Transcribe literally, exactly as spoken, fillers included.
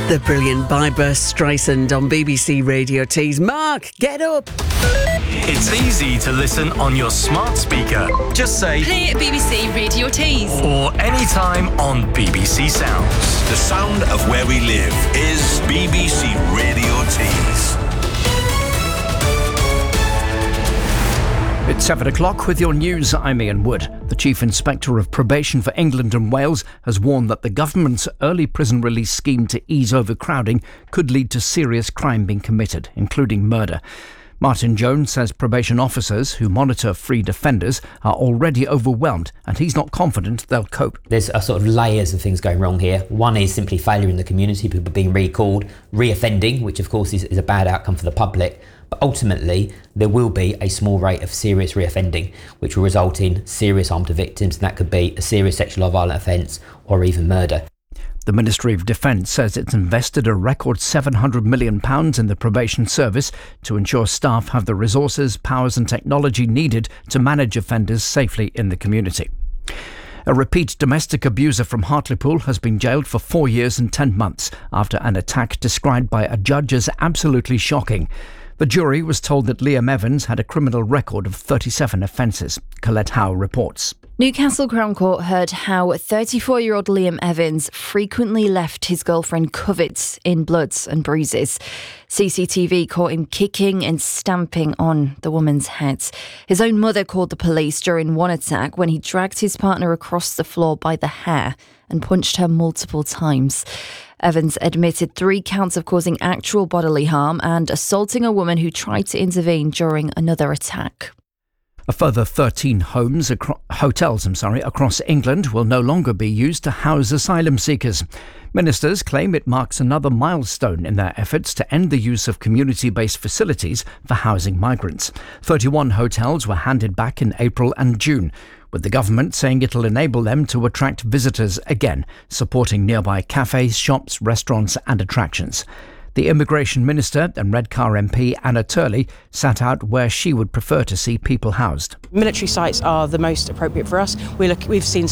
The brilliant Barbra Streisand on B B C Radio Tees. Mark, get up! It's easy to listen on your smart speaker. Just say play at B B C Radio Tees. Or anytime on B B C Sounds. The sound of where we live is B B C Radio Tees. It's seven o'clock with your news. I'm Ian Wood. The Chief Inspector of Probation for England and Wales has warned that the government's early prison release scheme to ease overcrowding could lead to serious crime being committed, including murder. Martin Jones says probation officers who monitor freed offenders are already overwhelmed and he's not confident they'll cope. There's a sort of layers of things going wrong here. One is simply failure in the community, people being recalled, reoffending, which of course is, is a bad outcome for the public. But ultimately, there will be a small rate of serious reoffending, which will result in serious harm to victims, and that could be a serious sexual or violent offence or even murder. The Ministry of Defence says it's invested a record seven hundred million pounds in the probation service to ensure staff have the resources, powers and technology needed to manage offenders safely in the community. A repeat domestic abuser from Hartlepool has been jailed for four years and ten months after an attack described by a judge as absolutely shocking. The jury was told that Liam Evans had a criminal record of thirty-seven offences. Colette Howe reports. Newcastle Crown Court heard how thirty-four-year-old Liam Evans frequently left his girlfriend covered in blood and bruises. C C T V caught him kicking and stamping on the woman's head. His own mother called the police during one attack when he dragged his partner across the floor by the hair and punched her multiple times. Evans admitted three counts of causing actual bodily harm and assaulting a woman who tried to intervene during another attack. A further thirteen homes, acro- hotels I'm sorry, across England will no longer be used to house asylum seekers. Ministers claim it marks another milestone in their efforts to end the use of community-based facilities for housing migrants. thirty-one hotels were handed back in April and June, with the government saying it'll enable them to attract visitors again, supporting nearby cafes, shops, restaurants and attractions. The Immigration Minister and Redcar M P Anna Turley sat out where she would prefer to see people housed. Military sites are the most appropriate for us. We look, we've seen